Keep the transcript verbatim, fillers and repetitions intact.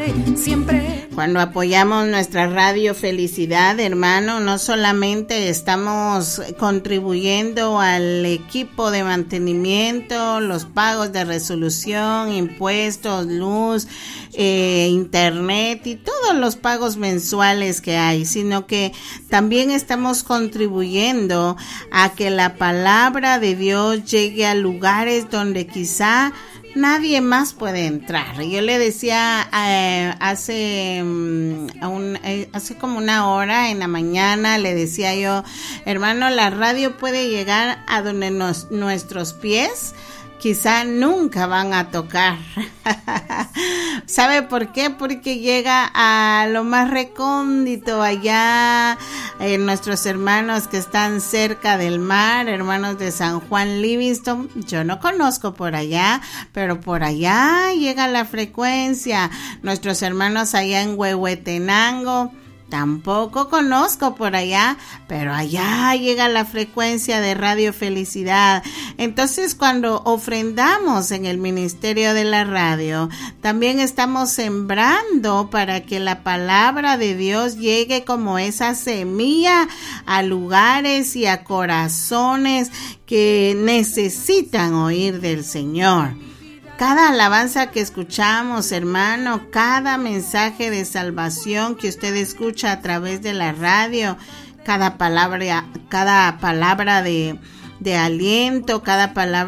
siempre. Cuando apoyamos nuestra Radio Felicidad, hermano, no solamente estamos contribuyendo al equipo de mantenimiento, los pagos de resolución, impuestos, luz, eh, internet y todos los pagos mensuales que hay, sino que también estamos contribuyendo a que la palabra de Dios llegue a lugares donde quizá nadie más puede entrar. Yo le decía eh, hace um, un, eh, hace como una hora en la mañana, le decía yo, hermano, la radio puede llegar a donde nos, nuestros pies quizá nunca van a tocar. ¿Sabe por qué? Porque llega a lo más recóndito allá, eh, nuestros hermanos que están cerca del mar, hermanos de San Juan Livingston. Yo no conozco por allá, pero por allá llega la frecuencia. Nuestros hermanos allá en Huehuetenango, tampoco conozco por allá, pero allá llega la frecuencia de Radio Felicidad. Entonces, cuando ofrendamos en el ministerio de la radio, también estamos sembrando para que la palabra de Dios llegue como esa semilla a lugares y a corazones que necesitan oír del Señor. Cada alabanza que escuchamos, hermano, cada mensaje de salvación que usted escucha a través de la radio, cada palabra, cada palabra de, de aliento, cada palabra